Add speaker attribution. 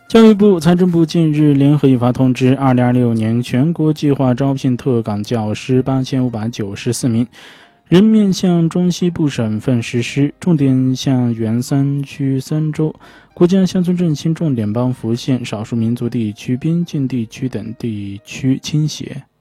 Speaker 1: 教育部、财政部近日联合印发通知，2026年全国计划招聘特岗教师8594名，仍面向中西部省份实施，重点向原3区3州、国家乡村振兴重点帮扶县、少数民族地区、边境地区等地区倾斜。